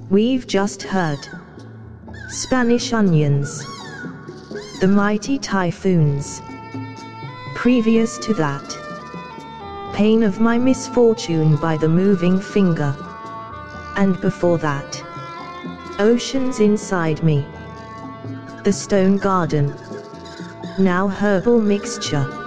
We've just heard Spanish Onions, The Mighty Typhoons. Previous to that, Pain of My Misfortune by The Moving Finger. And before that, Oceans Inside Me, The Stone Garden. Now Herbal Mixture.